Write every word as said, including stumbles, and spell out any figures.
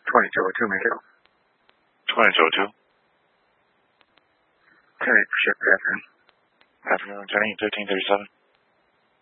twenty-two oh two, make it. twenty-two oh two. Okay, sure, good afternoon. Afternoon, Attorney, thirteen thirty-seven.